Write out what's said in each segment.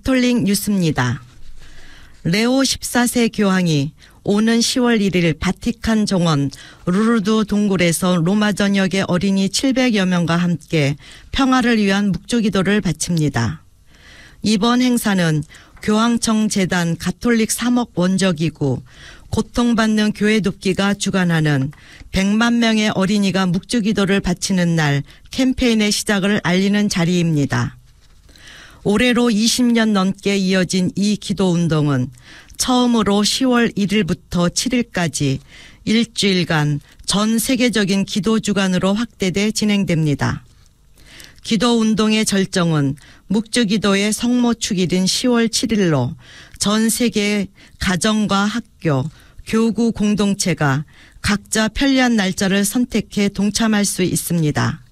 가톨릭 뉴스입니다. 레오 14세 교황이 오는 10월 1일 바티칸 정원 루르두 동굴에서 로마 전역의 어린이 700여 명과 함께 평화를 위한 묵주기도를 바칩니다. 이번 행사는 교황청 재단 가톨릭 3억 원저기구 고통받는 교회 돕기가 주관하는 100만 명의 어린이가 묵주기도를 바치는 날 캠페인의 시작을 알리는 자리입니다. 올해로 20년 넘게 이어진 이 기도운동은 처음으로 10월 1일부터 7일까지 일주일간 전 세계적인 기도 주간으로 확대돼 진행됩니다. 기도운동의 절정은 묵주기도의 성모축일인 10월 7일로 전 세계의 가정과 학교, 교구 공동체가 각자 편리한 날짜를 선택해 동참할 수 있습니다.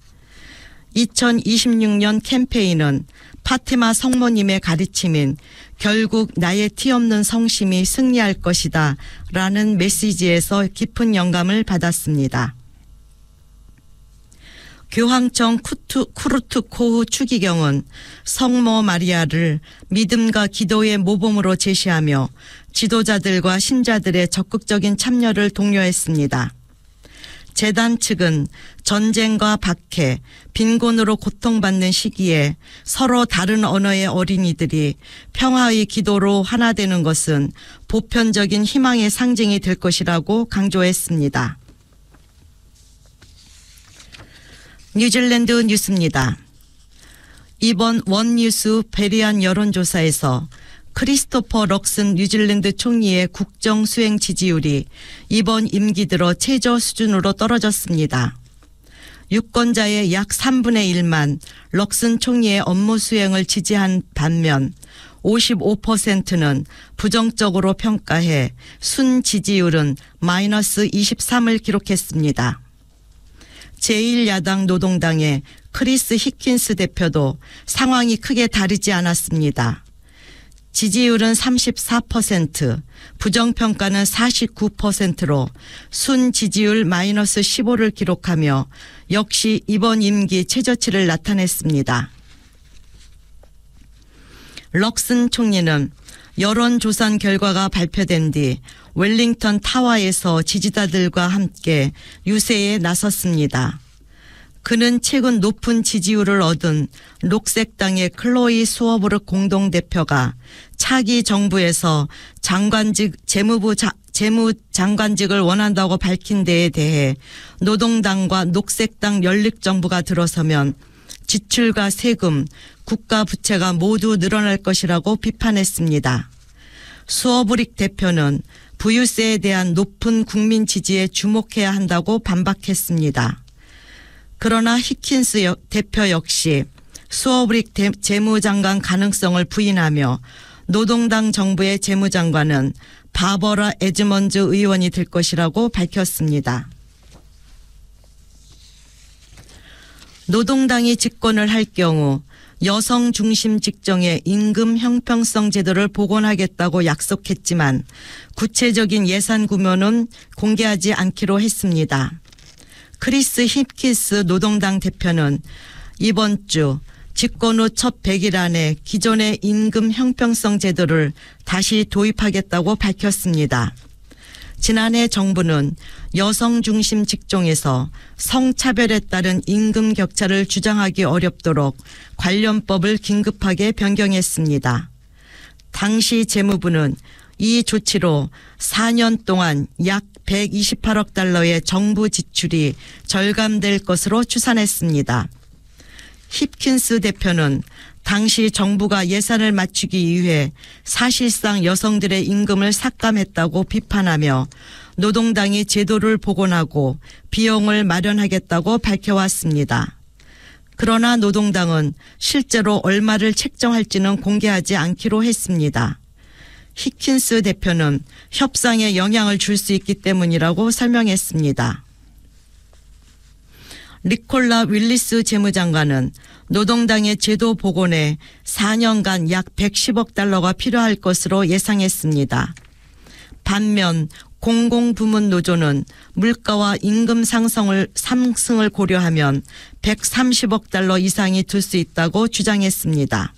2026년 캠페인은 파티마 성모님의 가르침인 결국 나의 티 없는 성심이 승리할 것이다 라는 메시지에서 깊은 영감을 받았습니다. 교황청 쿠르트코흐 추기경은 성모 마리아를 믿음과 기도의 모범으로 제시하며 지도자들과 신자들의 적극적인 참여를 독려했습니다. 재단 측은 전쟁과 박해, 빈곤으로 고통받는 시기에 서로 다른 언어의 어린이들이 평화의 기도로 하나 되는 것은 보편적인 희망의 상징이 될 것이라고 강조했습니다. 뉴질랜드 뉴스입니다. 이번 원뉴스 베리안 여론조사에서 크리스토퍼 럭슨 뉴질랜드 총리의 국정 수행 지지율이 이번 임기 들어 최저 수준으로 떨어졌습니다. 유권자의 약 3분의 1만 럭슨 총리의 업무 수행을 지지한 반면 55%는 부정적으로 평가해 순 지지율은 마이너스 23을 기록했습니다. 제1야당 노동당의 크리스 히킨스 대표도 상황이 크게 다르지 않았습니다. 지지율은 34%, 부정평가는 49%로 순 지지율 마이너스 15를 기록하며 역시 이번 임기 최저치를 나타냈습니다. 럭슨 총리는 여론조사 결과가 발표된 뒤 웰링턴 타워에서 지지자들과 함께 유세에 나섰습니다. 그는 최근 높은 지지율을 얻은 녹색당의 클로이 수어브르 공동대표가 차기 정부에서 재무장관직을 원한다고 밝힌 데에 대해 노동당과 녹색당 연립정부가 들어서면 지출과 세금, 국가 부채가 모두 늘어날 것이라고 비판했습니다. 수어브릭 대표는 부유세에 대한 높은 국민 지지에 주목해야 한다고 반박했습니다. 그러나 히킨스 대표 역시 수어브릭 재무장관 가능성을 부인하며 노동당 정부의 재무장관은 바버라 에즈먼즈 의원이 될 것이라고 밝혔습니다. 노동당이 집권을 할 경우 여성 중심 직종의 임금 형평성 제도를 복원하겠다고 약속했지만 구체적인 예산 구조는 공개하지 않기로 했습니다. 크리스 히킨스 노동당 대표는 이번 주 집권 후 첫 100일 안에 기존의 임금 형평성 제도를 다시 도입하겠다고 밝혔습니다. 지난해 정부는 여성 중심 직종에서 성차별에 따른 임금 격차를 주장하기 어렵도록 관련법을 긴급하게 변경했습니다. 당시 재무부는 이 조치로 4년 동안 약 128억 달러의 정부 지출이 절감될 것으로 추산했습니다. 힙킨스 대표는 당시 정부가 예산을 맞추기 위해 사실상 여성들의 임금을 삭감했다고 비판하며 노동당이 제도를 복원하고 비용을 마련하겠다고 밝혀왔습니다. 그러나 노동당은 실제로 얼마를 책정할지는 공개하지 않기로 했습니다. 히킨스 대표는 협상에 영향을 줄 수 있기 때문이라고 설명했습니다. 니콜라 윌리스 재무장관은 노동당의 제도 복원에 4년간 약 110억 달러가 필요할 것으로 예상했습니다. 반면 공공부문 노조는 물가와 임금 상승을 고려하면 130억 달러 이상이 들 수 있다고 주장했습니다.